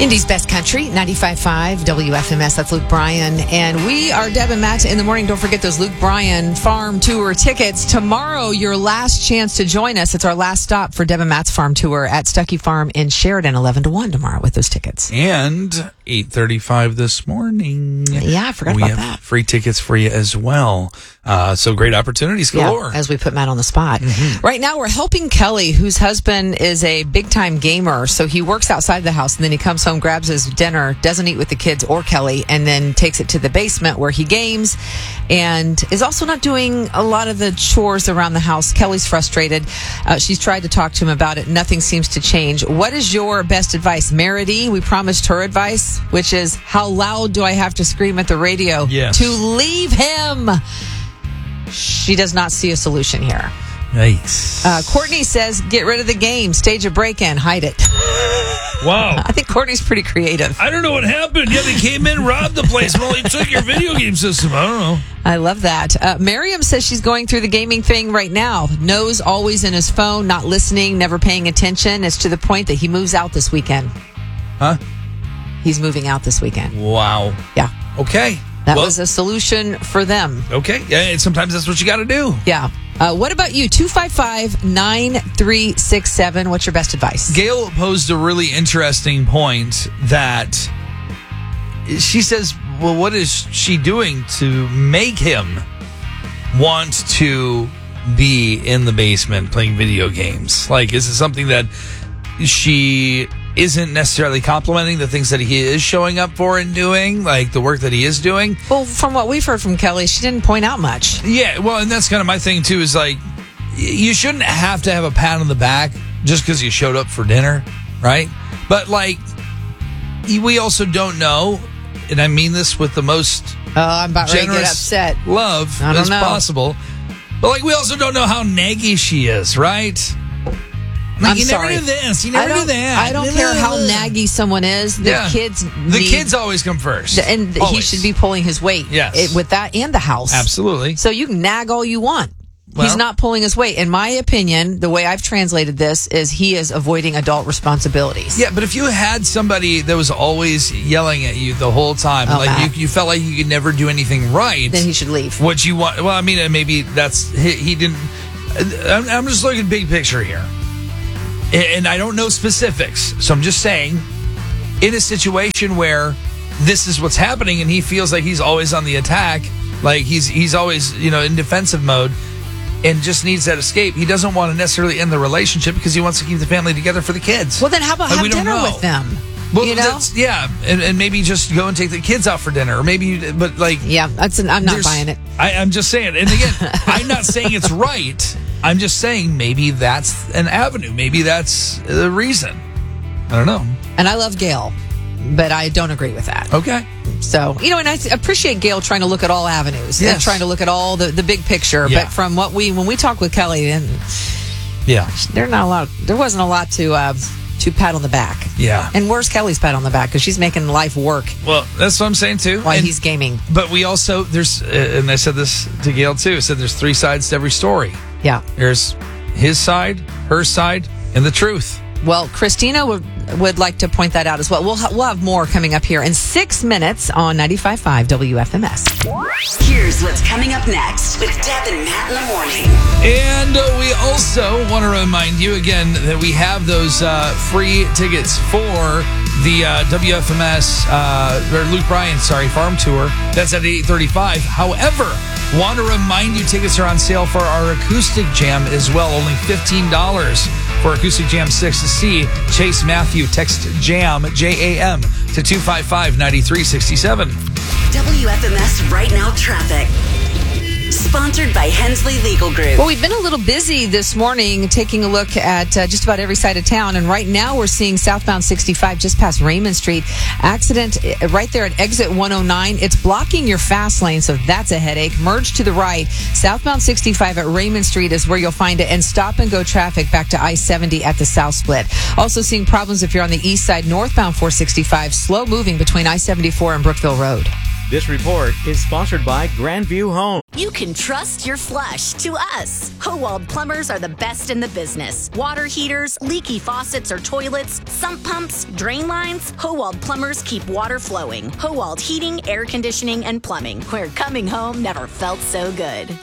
Indy's Best Country, 95.5 WFMS. That's Luke Bryan. And we are Deb and Matt in the morning. Don't forget those Luke Bryan Farm Tour tickets. Tomorrow, your last chance to join us. It's our last stop for Deb and Matt's Farm Tour at Stuckey Farm in Sheridan, 11 to 1 tomorrow with those tickets. And 8:35 this morning. Yeah, I forgot we about have that. free tickets for you as well. So great opportunities galore. Yeah, as we put Matt on the spot. Right now, we're helping Kelly, whose husband is a big-time gamer. So he works outside the house, and then he comes home, grabs his dinner, doesn't eat with the kids or Kelly, and then takes it to the basement where he games and is also not doing a lot of the chores around the house. Kelly's frustrated. She's tried to talk to him about it. Nothing seems to change. What is your best advice? Merity, we promised her advice, which is, how loud do I have to scream at the radio to leave him? She does not see a solution here. Nice. Courtney says, get rid of the game, stage a break-in, hide it. Wow. I think Courtney's pretty creative. I don't know what happened. Yeah, they came in, robbed the place. Well, they took your video game system. I don't know. I love that. Miriam says she's going through the gaming thing right now. Nose always in his phone, not listening, never paying attention. It's to the point that he moves out this weekend. Huh? He's moving out this weekend. Wow. Yeah. Okay. That was a solution for them. Okay. Yeah, and sometimes that's what you got to do. Yeah. What about you? 255-9367. What's your best advice? Gail posed a really interesting point that she says, well, what is she doing to make him want to be in the basement playing video games? Like, is it something that she isn't necessarily complimenting the things that he is showing up for and doing, like the work that he is doing? Well, from what we've heard from Kelly, she didn't point out much. Yeah, well, and that's kind of my thing, too, is like, you shouldn't have to have a pat on the back just because you showed up for dinner, right? But, like, we also don't know, and I mean this with the most I'm about ready to get generous upset. love I don't as know. possible. But, like, we also don't know how naggy she is, right? Like, I'm you sorry. never do this, you never do that. I don't care how naggy someone is. The kids always come first. And always. he should be pulling his weight. Yes. With that and the house. Absolutely. So you can nag all you want. Well, He's not pulling his weight. In my opinion, the way I've translated this is he is avoiding adult responsibilities. Yeah, but if you had somebody that was always yelling at you the whole time, Matt. you felt like you could never do anything right, Then he should leave. What you want? Well, I mean, maybe that's he didn't. I'm just looking big picture here, and I don't know specifics, so I'm just saying, in a situation where this is what's happening, and he feels like he's always on the attack, like he's always in defensive mode, and just needs that escape. He doesn't want to necessarily end the relationship because he wants to keep the family together for the kids. Well, then how about Like, have we don't dinner know. with them? Well, you know? and maybe just go and take the kids out for dinner, or maybe, but like, Yeah, I'm not buying it. I'm just saying, and again, I'm not saying it's right. I'm just saying maybe that's an avenue. Maybe that's the reason. I don't know. And I love Gail, but I don't agree with that. Okay. So, and I appreciate Gail trying to look at all avenues and Yes. trying to look at all the big picture. Yeah. But from when we talk with Kelly, and Yeah. there wasn't a lot to pat on the back. Yeah. And where's Kelly's pat on the back? Because she's making life work Well, that's what I'm saying too. while And- he's gaming. But we also and I said this to Gail too. I said there's three sides to every story. Yeah. There's his side, her side, and the truth. Well, Christina would like to point that out as well. We'll have more coming up here in 6 minutes on 95.5 WFMS. Here's what's coming up next with Deb and Matt in the morning. And we also want to remind you again that we have those free tickets for the WFMS or Luke Bryan, Farm Tour. That's at 8:35. However, want to remind you tickets are on sale for our acoustic jam as well. Only $15 for acoustic jam 6 to see Chase Matthew. Text jam JAM to 255-9367. WFMS Right Now Traffic. Sponsored by Hensley Legal Group. Well, we've been a little busy this morning taking a look at just about every side of town. And right now we're seeing southbound 65 just past Raymond Street. Accident right there at exit 109. It's blocking your fast lane, so that's a headache. Merge to the right. Southbound 65 at Raymond Street is where you'll find it. And stop and go traffic back to I-70 at the South Split. Also seeing problems if you're on the east side, northbound 465. Slow moving between I-74 and Brookville Road. This report is sponsored by Grandview Home. You can trust your flush to us. Howald Plumbers are the best in the business. Water heaters, leaky faucets or toilets, sump pumps, drain lines. Howald Plumbers keep water flowing. Howald Heating, Air Conditioning, and Plumbing, where coming home never felt so good.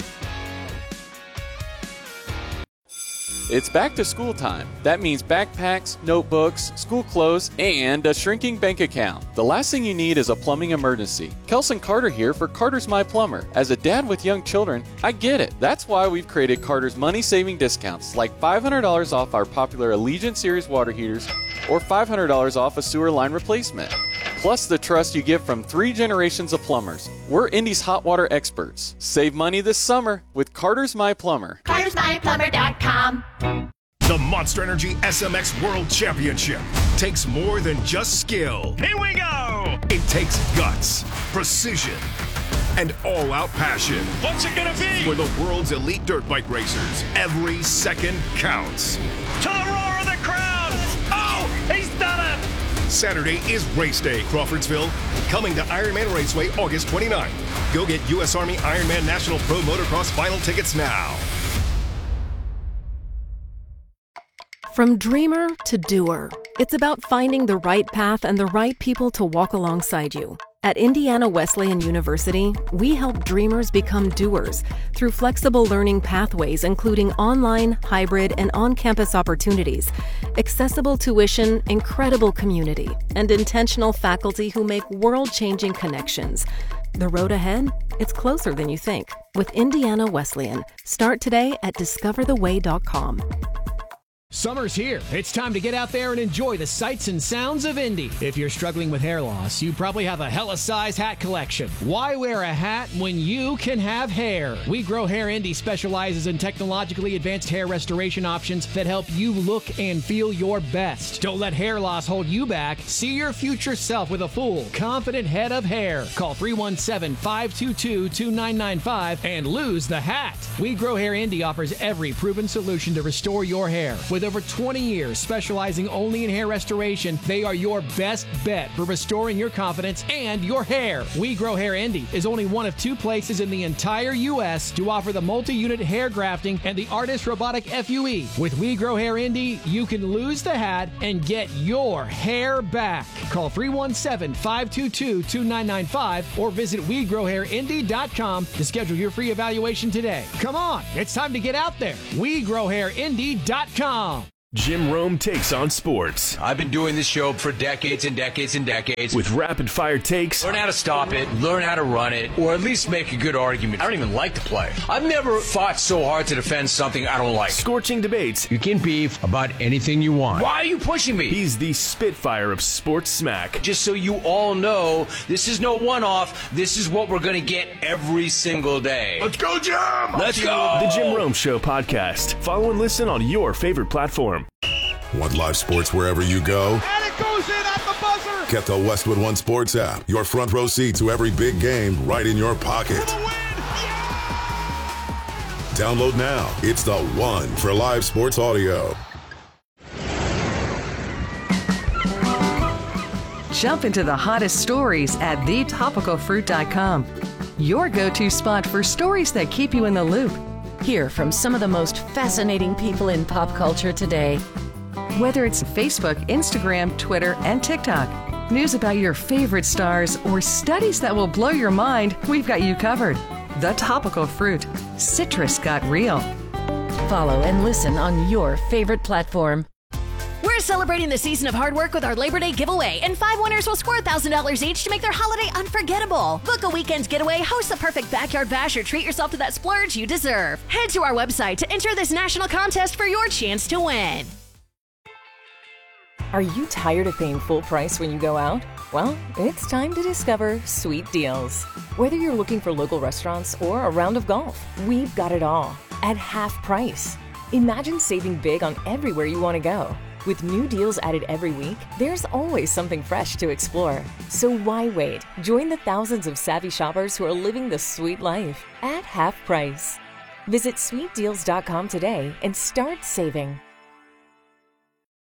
It's back to school time. That means backpacks, notebooks, school clothes, and a shrinking bank account. The last thing you need is a plumbing emergency. Kelson Carter here for Carter's My Plumber. As a dad with young children, I get it. That's why we've created Carter's money-saving discounts, like $500 off our popular Allegiant Series water heaters or $500 off a sewer line replacement. Plus the trust you get from 3 generations of plumbers. We're Indy's hot water experts. Save money this summer with Carter's My Plumber. CartersMyPlumber.com. The Monster Energy SMX World Championship takes more than just skill. Here we go! It takes guts, precision, and all-out passion. What's it gonna be? For the world's elite dirt bike racers, every second counts. To the roar of the crowd! Oh, he's done it! Saturday is race day, Crawfordsville. Coming to Ironman Raceway August 29th. Go get U.S. Army Ironman National Pro Motocross final tickets now. From dreamer to doer, it's about finding the right path and the right people to walk alongside you. At Indiana Wesleyan University, we help dreamers become doers through flexible learning pathways, including online, hybrid, and on-campus opportunities, accessible tuition, incredible community, and intentional faculty who make world-changing connections. The road ahead? It's closer than you think. With Indiana Wesleyan. Start today at discovertheway.com. Summer's here. It's time to get out there and enjoy the sights and sounds of Indy. If you're struggling with hair loss, you probably have a hella-size hat collection. Why wear a hat when you can have hair? We Grow Hair Indy specializes in technologically advanced hair restoration options that help you look and feel your best. Don't let hair loss hold you back. See your future self with a full, confident head of hair. Call 317-522-2995 and lose the hat. We Grow Hair Indy offers every proven solution to restore your hair. With over 20 years specializing only in hair restoration, they are your best bet for restoring your confidence and your hair. We Grow Hair Indy is only one of 2 places in the entire U.S. to offer the multi-unit hair grafting and the Artist Robotic FUE. With We Grow Hair Indy, you can lose the hat and get your hair back. Call 317-522-2995 or visit WeGrowHairIndy.com to schedule your free evaluation today. Come on, it's time to get out there. WeGrowHairIndy.com. Jim Rome takes on sports. I've been doing this show for decades and decades and decades. With rapid-fire takes. Learn how to stop it, learn how to run it, or at least make a good argument. I don't even like to play. I've never fought so hard to defend something I don't like. Scorching debates. You can beef about anything you want. Why are you pushing me? He's the Spitfire of sports smack. Just so you all know, this is no one-off. This is what we're going to get every single day. Let's go, Jim! Let's go! The Jim Rome Show podcast. Follow and listen on your favorite platform. Want live sports wherever you go? And it goes in at the buzzer! Get the Westwood One Sports app. Your front row seat to every big game right in your pocket. For the win! Yeah! Download now. It's the one for live sports audio. Jump into the hottest stories at thetopicalfruit.com. Your go-to spot for stories that keep you in the loop. Hear from some of the most fascinating people in pop culture today. Whether it's Facebook, Instagram, Twitter, and TikTok, news about your favorite stars, or studies that will blow your mind, we've got you covered. The Topical Fruit. Citrus got real. Follow and listen on your favorite platform. We're celebrating the season of hard work with our Labor Day giveaway, and 5 winners will score $1,000 each to make their holiday unforgettable. Book a weekend getaway, host the perfect backyard bash, or treat yourself to that splurge you deserve. Head to our website to enter this national contest for your chance to win. Are you tired of paying full price when you go out? Well, it's time to discover Sweet Deals. Whether you're looking for local restaurants or a round of golf, we've got it all at half price. Imagine saving big on everywhere you want to go. With new deals added every week, there's always something fresh to explore. So why wait? Join the thousands of savvy shoppers who are living the sweet life at half price. Visit sweetdeals.com today and start saving.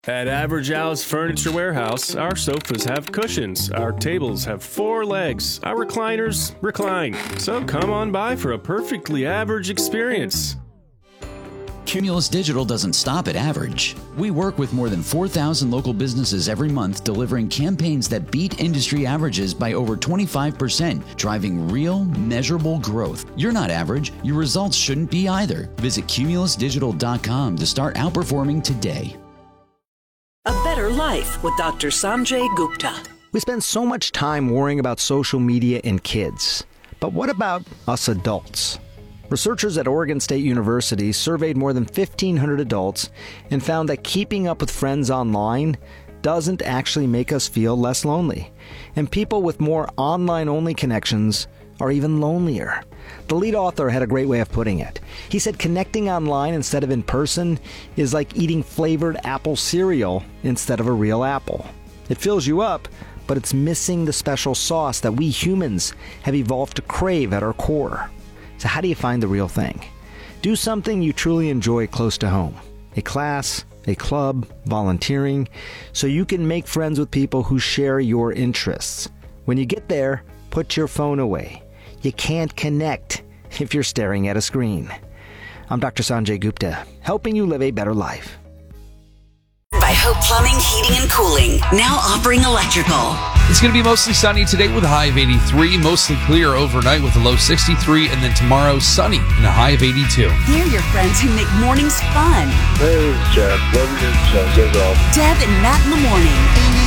At Average Al's Furniture Warehouse, our sofas have cushions, our tables have 4 legs, our recliners recline. So come on by for a perfectly average experience. Cumulus Digital doesn't stop at average. We work with more than 4,000 local businesses every month, delivering campaigns that beat industry averages by over 25%, driving real, measurable growth. You're not average. Your results shouldn't be either. Visit cumulusdigital.com to start outperforming today. A Better Life with Dr. Sanjay Gupta. We spend so much time worrying about social media and kids. But what about us adults? Researchers at Oregon State University surveyed more than 1,500 adults and found that keeping up with friends online doesn't actually make us feel less lonely. And people with more online-only connections are even lonelier. The lead author had a great way of putting it. He said connecting online instead of in person is like eating flavored apple cereal instead of a real apple. It fills you up, but it's missing the special sauce that we humans have evolved to crave at our core. So how do you find the real thing? Do something you truly enjoy close to home. A class, a club, volunteering, so you can make friends with people who share your interests. When you get there, put your phone away. You can't connect if you're staring at a screen. I'm Dr. Sanjay Gupta, helping you live a better life. By Hope Plumbing, Heating, and Cooling, now offering electrical. It's going to be mostly sunny today with a high of 83, mostly clear overnight with a low 63, and then tomorrow sunny and a high of 82. They're your friends who make mornings fun. Hey, it's Jeff. Love your show. Goes off. Deb and Matt in the morning.